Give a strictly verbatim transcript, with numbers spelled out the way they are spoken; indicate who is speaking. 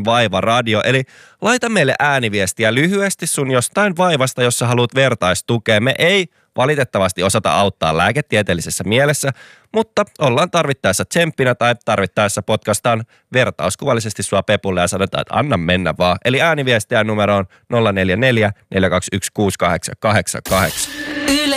Speaker 1: vaiva radio. Eli laita meille ääniviestiä lyhyesti sun jostain vaivasta, jossa haluat vertaistukea. Me ei valitettavasti osata auttaa lääketieteellisessä mielessä, mutta ollaan tarvittaessa tsemppinä tai tarvittaessa podcastaan vertauskuvallisesti sua pepulle ja sanotaan, että anna mennä vaan. Eli ääniviestiä numeroon nolla neljä neljä, neljä kaksi yksi, kuusi kahdeksan kahdeksan kahdeksan.